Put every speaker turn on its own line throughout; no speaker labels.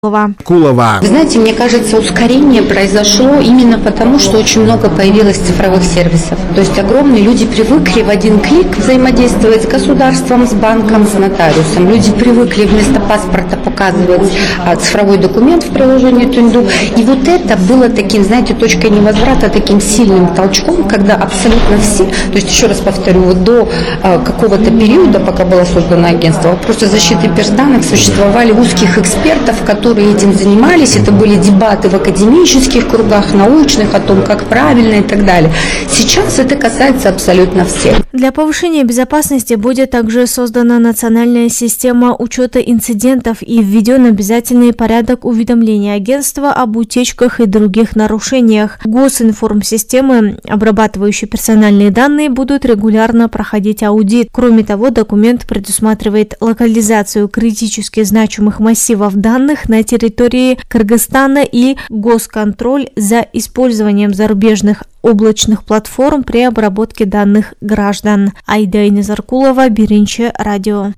Кулова.
Вы знаете, мне кажется, ускорение произошло именно потому, что очень много появилось цифровых сервисов. То есть огромные люди привыкли в один клик взаимодействовать с государством, с банком, с нотариусом. Люди привыкли вместо паспорта показывать цифровой документ в приложении Тунду. И вот это было таким, знаете, точкой невозврата, таким сильным толчком, когда абсолютно все, то есть еще раз повторю, вот до какого-то периода, пока было создано агентство, вопросы защиты персданных существовали узких экспертов, которые этим занимались. Это были дебаты в академических кругах, научных, о том, как правильно и так далее. Сейчас это касается абсолютно всех.
Для повышения безопасности будет также создана национальная система учета инцидентов и введен обязательный порядок уведомления агентства об утечках и других нарушениях. Госинформсистемы, обрабатывающие персональные данные, будут регулярно проходить аудит. Кроме того, документ предусматривает локализацию критически значимых массивов данных на территории Кыргызстана и госконтроль за использованием зарубежных облачных платформ при обработке данных граждан. Айда Заркулова, Биринчи радио.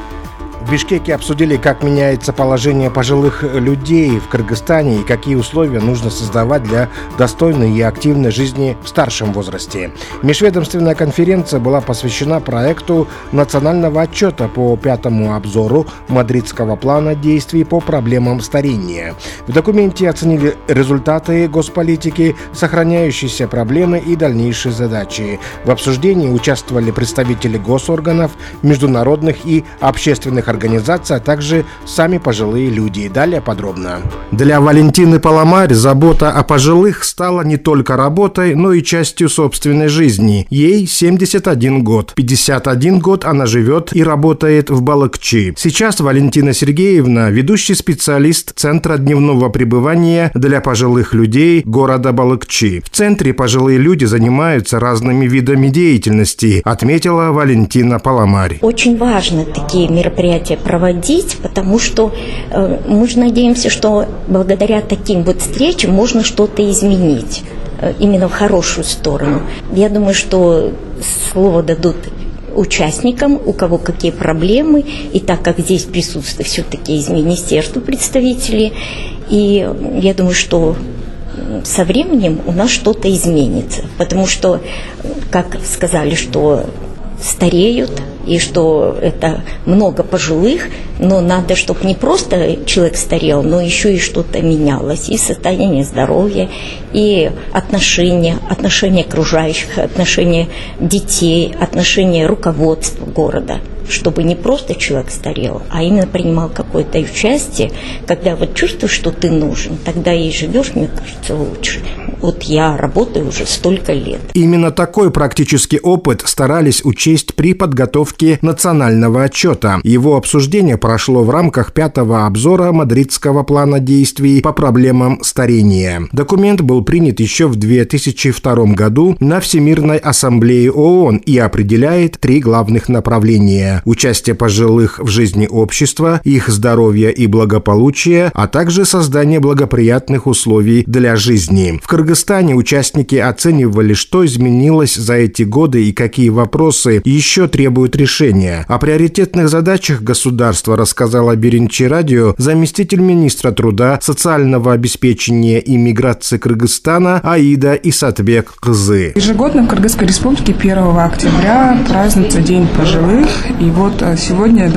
В Бишкеке обсудили, как меняется положение пожилых людей в Кыргызстане и какие условия нужно создавать для достойной и активной жизни в старшем возрасте. Межведомственная конференция была посвящена проекту национального отчета по 5-му обзору Мадридского плана действий по проблемам старения. В документе оценили результаты госполитики, сохраняющиеся проблемы и дальнейшие задачи. В обсуждении участвовали представители госорганов, международных и общественных организаций, а также сами пожилые люди. Далее подробно. Для Валентины Паламарь забота о пожилых стала не только работой, но и частью собственной жизни. Ей 71 год. 51 год она живет и работает в Балыкчи. Сейчас Валентина Сергеевна – ведущий специалист Центра дневного пребывания для пожилых людей города Балыкчи. В центре пожилые люди занимаются разными видами деятельности, отметила Валентина Паламарь.
Очень важно такие мероприятия проводить, потому что мы же надеемся, что благодаря таким вот встречам можно что-то изменить, именно в хорошую сторону. Я думаю, что слово дадут участникам, у кого какие проблемы, и так как здесь присутствует все-таки из министерства представители, и я думаю, что со временем у нас что-то изменится, потому что, как сказали, что стареют, и что это много пожилых, но надо, чтобы не просто человек старел, но еще и что-то менялось, и состояние здоровья, и отношения окружающих, отношения детей, отношения руководства города, чтобы не просто человек старел, а именно принимал какое-то участие. Когда вот чувствуешь, что ты нужен, тогда и живешь, мне кажется, лучше. Вот я работаю уже столько лет.
Именно такой практический опыт старались учесть при подготовке национального отчета. Его обсуждение прошло в рамках 5-го обзора Мадридского плана действий по проблемам старения. Документ был принят еще в 2002 году на Всемирной ассамблее ООН и определяет 3 главных направления: участие пожилых в жизни общества, их здоровье и благополучие, а также создание благоприятных условий для жизни. В Кыргызстане участники оценивали, что изменилось за эти годы и какие вопросы еще требуют решения. О приоритетных задачах государства рассказала Биринчи радио заместитель министра труда, социального обеспечения и миграции Кыргызстана Аида Исатбек Кызы.
Ежегодно в Кыргызской республике 1 октября празднуется День пожилых. И вот сегодня,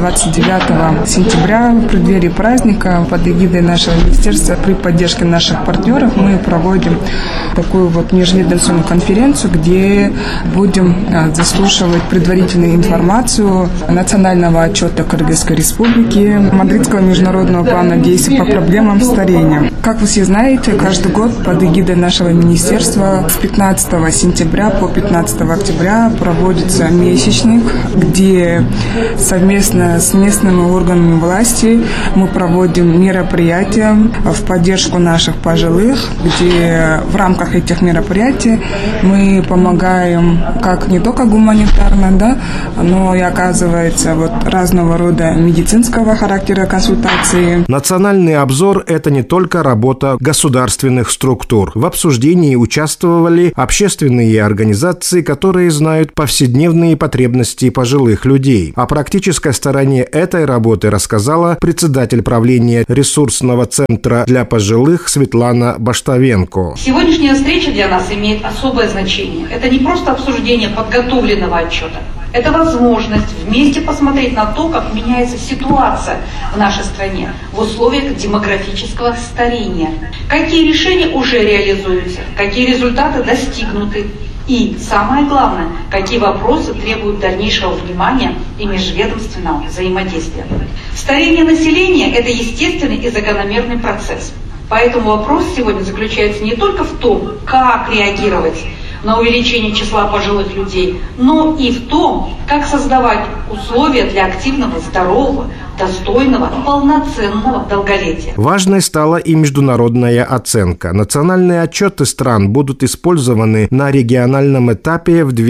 29 сентября, в преддверии праздника, под эгидой нашего министерства, при поддержке наших партнеров, мы проводим такую вот межведомственную конференцию, где будем заслушивать предварительную информацию национального отчета Кыргызской республики, Мадридского международного плана действий по проблемам старения. Как вы все знаете, каждый год под эгидой нашего министерства с 15 сентября по 15 октября проводится месячник, где совместно с местными органами власти мы проводим мероприятия в поддержку наших пожилых, где в рамках этих мероприятий мы помогаем как не только гуманитарно, да, но и оказывается разного рода медицинского характера консультации.
Национальный обзор – это не только работа государственных структур. В обсуждении участвовали общественные организации, которые знают повседневные потребности пожилых людей. О практической стороне этой работы рассказала председатель правления ресурсного центра для пожилых Светлана Баштовенко.
Сегодняшняя встреча для нас имеет особое значение. Это не просто обсуждение подготовленного отчета. Это возможность вместе посмотреть на то, как меняется ситуация в нашей стране в условиях демографического старения. Какие решения уже реализуются, какие результаты достигнуты. И, самое главное, какие вопросы требуют дальнейшего внимания и межведомственного взаимодействия. Старение населения – это естественный и закономерный процесс. Поэтому вопрос сегодня заключается не только в том, как реагировать на увеличение числа пожилых людей, но и в том, как создавать условия для активного, здорового, достойного, полноценного долголетия.
Важной стала и международная оценка. Национальные отчеты стран будут использованы на региональном этапе в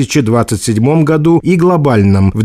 2027 году и глобальном в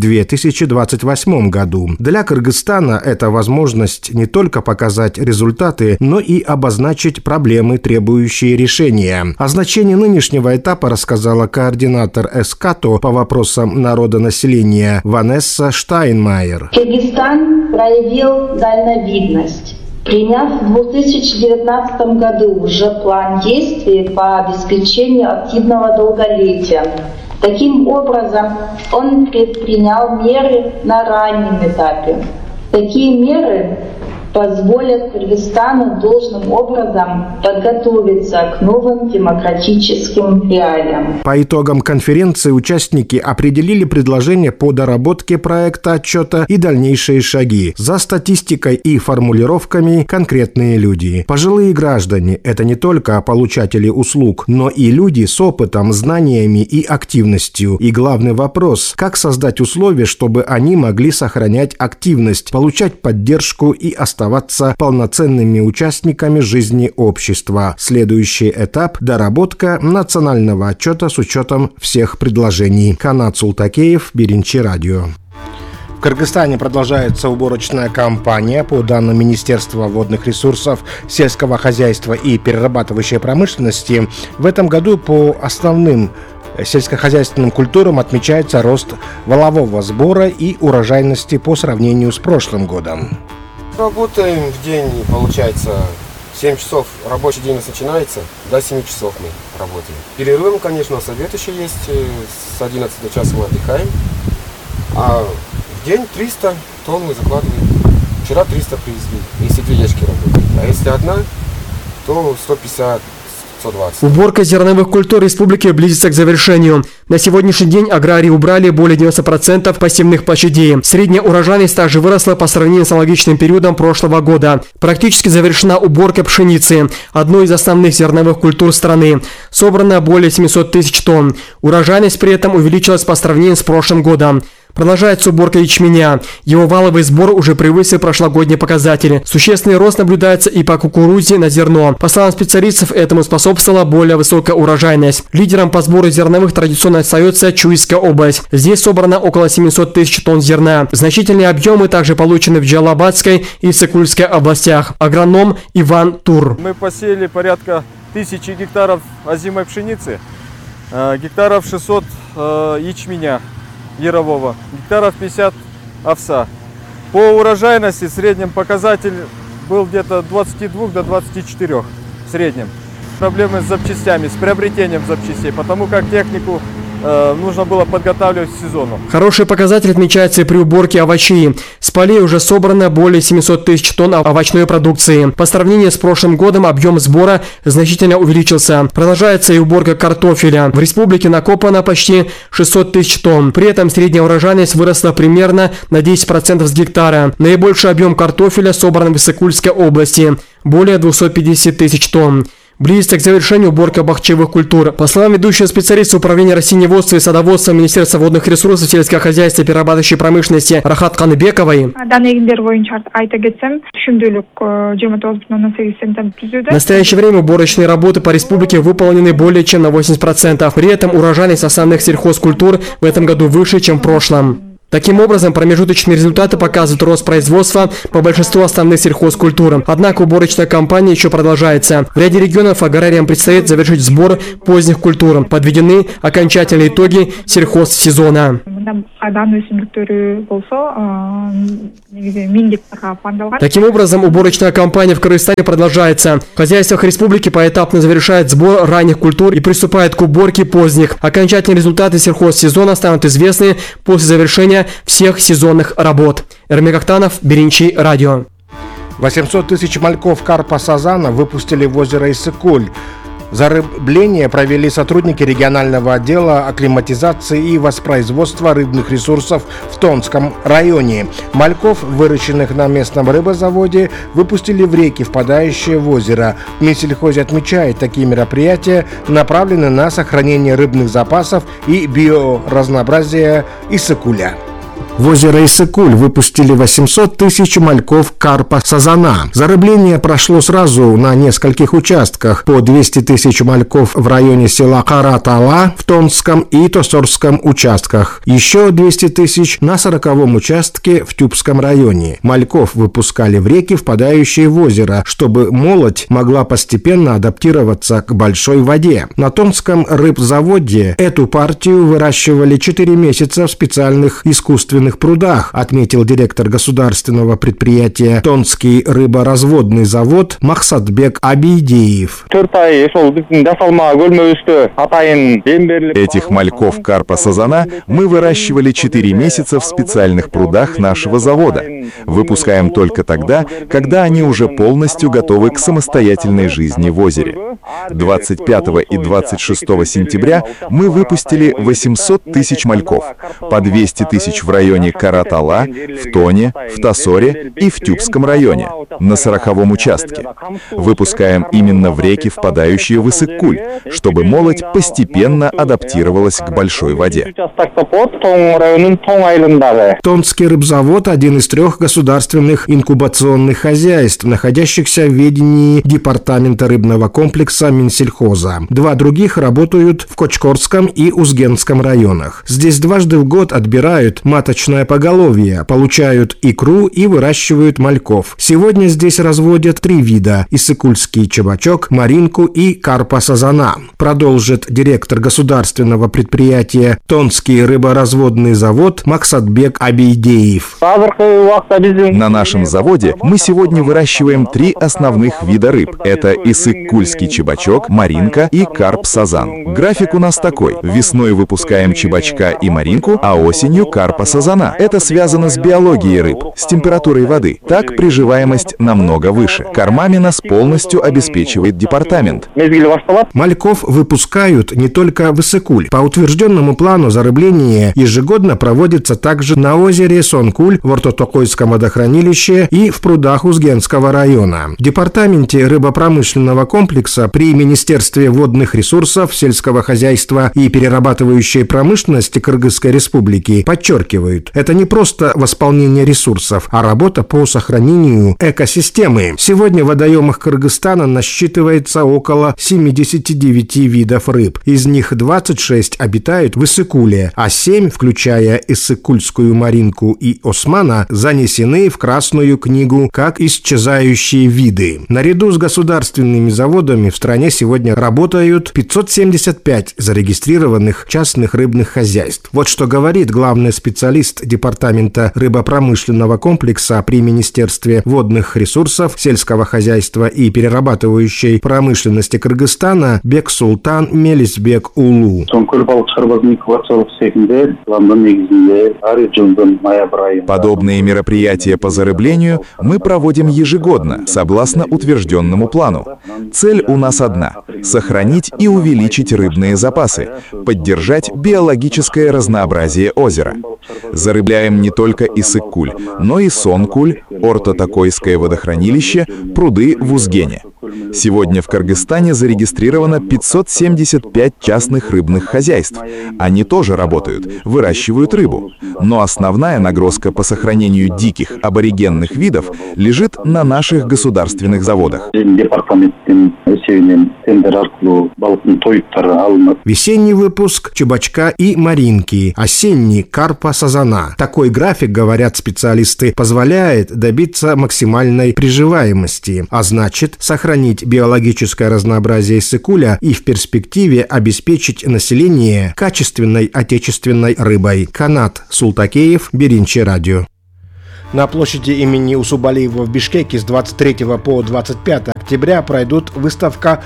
2028 году. Для Кыргызстана это возможность не только показать результаты, но и обозначить проблемы, требующие решения. О значении нынешнего этапа рассказала координатор СКАТО по вопросам народонаселения Ванесса Штайнмайер.
Кыргызстан проявил дальновидность, приняв в 2019 году уже план действий по обеспечению активного долголетия. Таким образом, он предпринял меры на раннем этапе. Такие меры позволят Кыргызстану должным образом подготовиться к новым демократическим реалиям.
По итогам конференции участники определили предложения по доработке проекта отчета и дальнейшие шаги. За статистикой и формулировками конкретные люди. Пожилые граждане – это не только получатели услуг, но и люди с опытом, знаниями и активностью. И главный вопрос – как создать условия, чтобы они могли сохранять активность, получать поддержку и оставаться полноценными участниками жизни общества. Следующий этап – доработка национального отчета с учетом всех предложений. Канат Султакеев, Беринчи радио. В Кыргызстане продолжается уборочная кампания. По данным Министерства водных ресурсов, сельского хозяйства и перерабатывающей промышленности, в этом году по основным сельскохозяйственным культурам отмечается рост валового сбора и урожайности по сравнению с прошлым годом.
Работаем в день, получается, 7 часов рабочий день у нас начинается, до 7 часов мы работаем. Перерывом, конечно, у нас обед еще есть, с 11 до часа мы отдыхаем. А в день 300 тонн мы закладываем. Вчера 300 привезли, если две ящики работают. А если одна, то 150. 120.
Уборка зерновых культур республики близится к завершению. На сегодняшний день аграрии убрали более 90% пассивных площадей. Средняя урожайность также выросла по сравнению с аналогичным периодом прошлого года. Практически завершена уборка пшеницы, одной из основных зерновых культур страны. Собрано более 700 тысяч тонн. Урожайность при этом увеличилась по сравнению с прошлым годом. Продолжается уборка ячменя. Его валовый сбор уже превысил прошлогодние показатели. Существенный рост наблюдается и по кукурузе на зерно. По словам специалистов, этому способствовала более высокая урожайность. Лидером по сбору зерновых традиционно остается Чуйская область. Здесь собрано около 700 тысяч тонн зерна. Значительные объемы также получены в Джалабадской и Сыкульской областях. Агроном Иван Тур.
Мы посеяли порядка 1000 гектаров озимой пшеницы, гектаров 600 ячменя ярового, гектаров 50 овса. По урожайности среднем показатель был где-то 22 до 24 в среднем. Проблемы с запчастями, с приобретением запчастей, потому как технику нужно было подготавливать к сезону.
Хороший показатель отмечается и при уборке овощей. С полей уже собрано более 700 тысяч тонн овощной продукции. По сравнению с прошлым годом объем сбора значительно увеличился. Продолжается и уборка картофеля. В республике накопано почти 600 тысяч тонн. При этом средняя урожайность выросла примерно на 10% с гектара. Наибольший объем картофеля собран в Сыкульской области – более 250 тысяч тонн. Близится к завершению уборка бахчевых культур. По словам ведущего специалиста управления растениеводства и садоводства Министерства водных ресурсов, сельского хозяйства и перерабатывающей промышленности Рахат Каныбековой. В настоящее время уборочные работы по республике выполнены более чем на 80%. При этом урожайность основных сельхозкультур в этом году выше, чем в прошлом. Таким образом, промежуточные результаты показывают рост производства по большинству основных сельхозкультур. Однако уборочная кампания еще продолжается. В ряде регионов аграриям предстоит завершить сбор поздних культур. Подведены окончательные итоги сельхозсезона. Таким образом, уборочная кампания в Кыргызстане продолжается. В хозяйствах республики поэтапно завершает сбор ранних культур и приступает к уборке поздних. Окончательные результаты сельхозсезона станут известны после завершения всех сезонных работ. Эрмек Актанов, Беринчи, радио.
800 тысяч мальков карпа сазана выпустили в озеро Иссык-Куль. Зарыбление провели сотрудники регионального отдела акклиматизации и воспроизводства рыбных ресурсов в Тонском районе. Мальков, выращенных на местном рыбозаводе, выпустили в реки, впадающие в озеро. Минсельхоз отмечает, такие мероприятия направлены на сохранение рыбных запасов и биоразнообразия Иссык-Куля. В озеро Иссык-Куль выпустили 800 тысяч мальков карпа сазана. Зарыбление прошло сразу на нескольких участках. По 200 тысяч мальков в районе села Каратала в Тонском и Тосорском участках. Еще 200 тысяч на 40-м участке в Тюбском районе. Мальков выпускали в реки, впадающие в озеро, чтобы молоть могла постепенно адаптироваться к большой воде. На Тонском рыбзаводе эту партию выращивали 4 месяца в специальных искусственных прудах, отметил директор государственного предприятия «Тонский рыборазводный завод» Махсатбек Абийдеев.
Этих мальков карпа сазана мы выращивали 4 месяца в специальных прудах нашего завода. Выпускаем только тогда, когда они уже полностью готовы к самостоятельной жизни в озере. 25 и 26 сентября мы выпустили 800 тысяч мальков, по 200 тысяч в районе Каратала, в Тоне, в Тосоре и в Тюбском районе, на 40-м участке. Выпускаем именно в реки, впадающие в Иссык-Куль, чтобы молоть постепенно адаптировалась к большой воде.
Тонский рыбзавод – один из 3 государственных инкубационных хозяйств, находящихся в ведении Департамента рыбного комплекса Минсельхоза. 2 других работают в Кочкорском и Узгенском районах. Здесь дважды в год отбирают маточное поголовье, получают икру и выращивают мальков. Сегодня здесь разводят 3 вида – иссык-кульский чебачок, маринку и карпа сазана. Продолжит директор государственного предприятия «Тонский рыборазводный завод» Махсатбек Абийдеев.
На нашем заводе мы сегодня выращиваем 3 основных вида рыб. Это иссык-кульский чебачок, маринка и карп-сазан. График у нас такой. Весной выпускаем чебачка и маринку, а осенью карпа сазана. Это связано с биологией рыб, с температурой воды. Так приживаемость намного выше. Кормами нас полностью обеспечивает департамент.
Мальков выпускают не только в Иссык-Куль. По утвержденному плану зарыбление ежегодно проводится также на озере Сон-Куль, в Ортотокойском водохранилище и в прудах Узгенского района. В департаменте рыбопромышленного комплекса при Министерстве водных ресурсов, сельского хозяйства и перерабатывающей промышленности Кыргызской республики подчеркивают, это не просто восполнение ресурсов, а работа по сохранению экосистемы. Сегодня в водоемах Кыргызстана насчитывается около 79 видов рыб. Из них 26 обитают в Иссык-Куле, а 7, включая иссык-кульскую маринку и османа, занесены в Красную книгу как исчезающие виды. Наряду с государственными заводами в стране сегодня работают 575 зарегистрированных частных рыбных хозяйств. Вот что говорит главный специалист Департамента рыбопромышленного комплекса при Министерстве водных ресурсов, сельского хозяйства и перерабатывающей промышленности Кыргызстана Бексултан Мелисбек Улу.
Подобные мероприятия по зарыблению мы проводим ежегодно, согласно утвержденному плану. Цель у нас одна – сохранить и увеличить рыбные запасы, поддержать биологическое разнообразие озера. Зарыбляем не только Иссык-Куль, но и Сон-Куль, Ортотокойское водохранилище, пруды в Узгене. Сегодня в Кыргызстане зарегистрировано 575 частных рыбных хозяйств. Они тоже работают, выращивают рыбу. Но основная нагрузка по сохранению диких аборигенных видов лежит на наших государственных заводах.
Весенний выпуск чебачка и маринки, осенний карпа сазана. Такой график, говорят специалисты, позволяет добиться максимальной приживаемости, а значит сохранить биологическое разнообразие сыкуля и в перспективе обеспечить население качественной отечественной рыбой. Канат Султакеев, Беринчи радио. На площади имени Усубалиева в Бишкеке с 23 по 25 октября пройдут выставка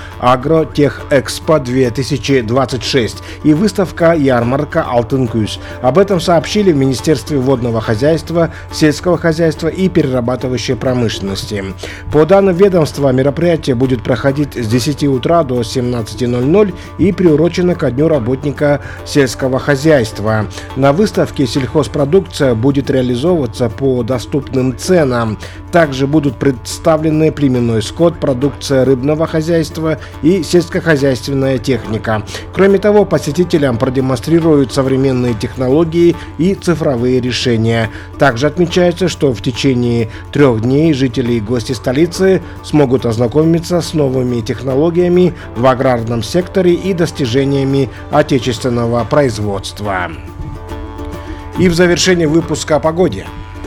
«Агротехэкспо-2026» и выставка «Ярмарка Алтын Күз». Об этом сообщили в Министерстве водного хозяйства, сельского хозяйства и перерабатывающей промышленности. По данным ведомства, мероприятие будет проходить с 10 утра до 17:00 и приурочено ко Дню работника сельского хозяйства. На выставке сельхозпродукция будет реализовываться по доступным ценам. Также будут представлены племенной скот, продукция рыбного хозяйства и сельскохозяйственная техника. Кроме того, посетителям продемонстрируют современные технологии и цифровые решения. Также отмечается, что в течение 3 дней жители и гости столицы смогут ознакомиться с новыми технологиями в аграрном секторе и достижениями отечественного производства. И в завершении выпуска о погоде.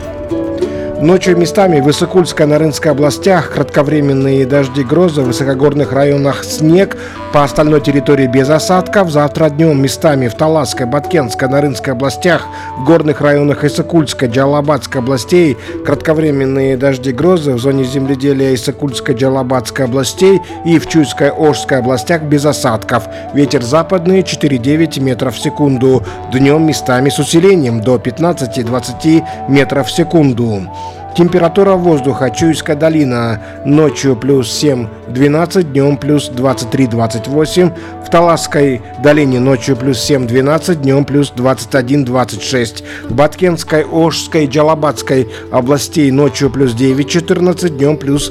Ночью местами в Иссыкульской, Нарынской областях кратковременные дожди, грозы, в высокогорных районах снег, по остальной территории без осадков. Завтра днем местами в Таласской, Баткенской, Нарынской областях, в горных районах Иссыкульской, Джалабадской областей кратковременные дожди, грозы, в зоне земледелия Иссыкульской, Джалабадской областей и в Чуйской, Ошской областях без осадков. Ветер западный 4,9 метров в секунду. Днем местами с усилением до 15-20 метров в секунду. Температура воздуха: Чуйская долина ночью плюс 7-12, днем плюс 23-28. В Таласской долине ночью плюс 7-12, днем плюс 21-26. В Баткенской, Ошской, Джалабадской областей ночью плюс 9-14, днем плюс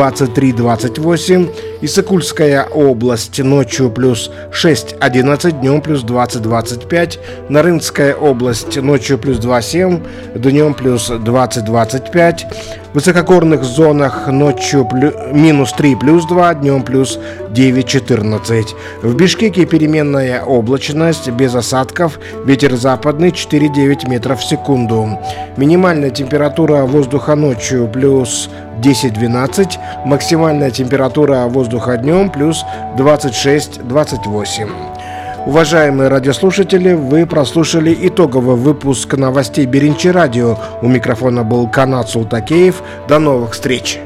23-28. Иссыкульская область ночью плюс 6-11, днем плюс 20-25. Нарынская область ночью плюс 2-7, днем плюс 20-25. В высокогорных зонах ночью минус 3 плюс 2, днем плюс 9-14. В Бишкеке переменная облачность, без осадков, ветер западный 4,9 метров в секунду. Минимальная температура воздуха ночью плюс 10-12, максимальная температура воздуха днем плюс 26-28. Уважаемые радиослушатели, вы прослушали итоговый выпуск новостей Беринчи радио. У микрофона был Канат Султакеев. До новых встреч!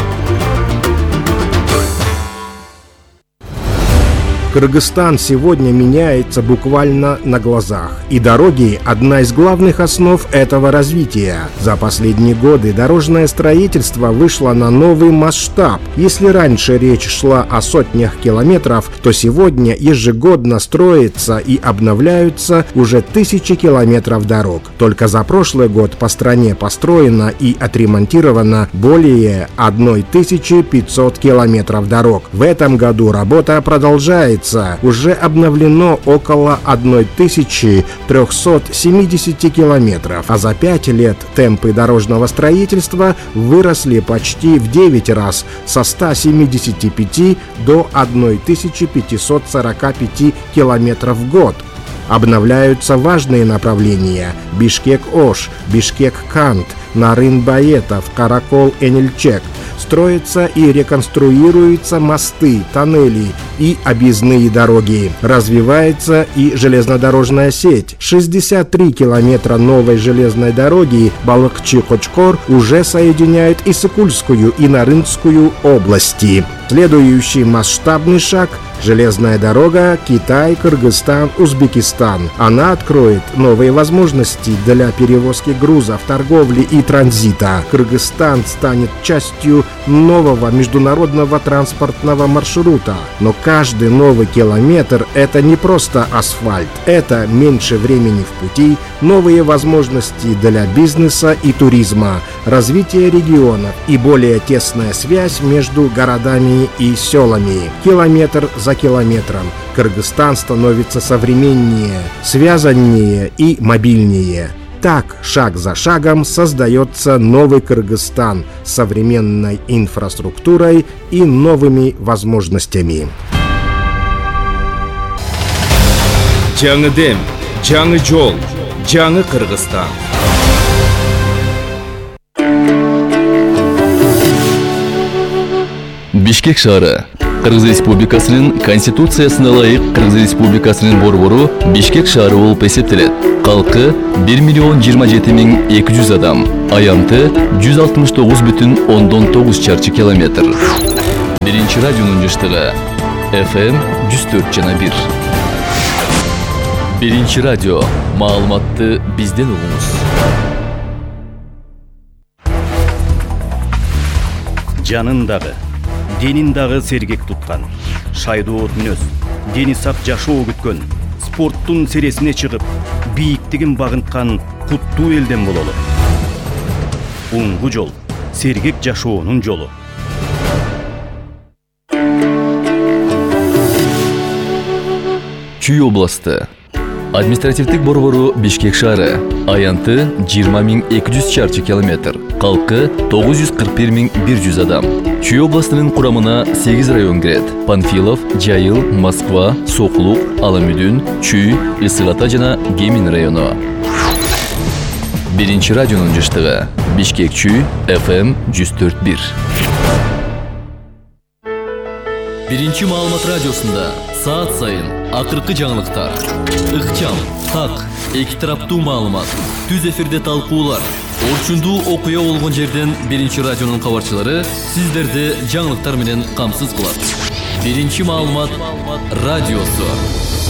Кыргызстан сегодня меняется буквально на глазах. И дороги – одна из главных основ этого развития. За последние годы дорожное строительство вышло на новый масштаб. Если раньше речь шла о сотнях километров, то сегодня ежегодно строятся и обновляются уже тысячи километров дорог. Только за прошлый год по стране построено и отремонтировано более 1500 километров дорог. В этом году работа продолжается. Уже обновлено около 1370 километров, а за 5 лет темпы дорожного строительства выросли почти в 9 раз, со 175 до 1545 километров в год. Обновляются важные направления: Бишкек-Ош, Бишкек-Кант, Нарын-Баетов, Каракол-Энельчек. Строятся и реконструируются мосты, тоннели и объездные дороги. Развивается и железнодорожная сеть. 63 километра новой железной дороги Балыкчы-Кочкор уже соединяют Иссыкульскую и Нарынскую области. Следующий масштабный шаг – Железная дорога Китай, Кыргызстан, Узбекистан. Она откроет новые возможности для перевозки грузов, торговли и транзита. Кыргызстан станет частью нового международного транспортного маршрута. Но каждый новый километр – это не просто асфальт. Это меньше времени в пути, новые возможности для бизнеса и туризма, развитие регионов и более тесная связь между городами и селами. Километр за километром Кыргызстан становится современнее, связаннее и мобильнее. Так, шаг за шагом создается новый Кыргызстан с современной инфраструктурой и новыми возможностями.
Жаңы дем, жаңы жол, жаңы Кыргызстан.
Бишкек шаары Кыргыз Республикасынын Конституциясына ылайык Кыргыз Республикасынын борбору Бишкек шаары болуп эсептелет. Калкы 1,27,200 адам, аянты 169,9 чарчы километр. Биринчи радионун жыштыгы FM 104,1. Биринчи радио, маалыматты бизден угуңуз.
Жанындагы, денindагы сергек туткан, шайдоот мүнөз, дени сак жашоо күткөн, спорттун сересине чыгып, бийиктигин багынткан куттуу элден бололу. Уңгу жол, сергек жашоонун жолу.
Чүй областы. Административдик борбору Бишкек шаары. Аянты 20,200 чарчы километр. Калкы 941,100 адам. Чүй областынын курамына 8 район кирет. Панфилов, Жайыл, Москва, Соклук, Аламүдүн, Чүй, Ысык Ата жана Гемин району. Биринчи радионун жыштыгы Бишкек Чүй, FM 104,1. Биринчи маалымат радиосунда саат сайын акыркы жаңылыктар, ыкчам, так, эки тараптуу маалымат, түз эфирде талкуулар, орчундуу окуя болгон жерден биринчи радионун кабарчылары сиздерди жаңылыктар менен камсыз кылат. Биринчи маалымат радиосу.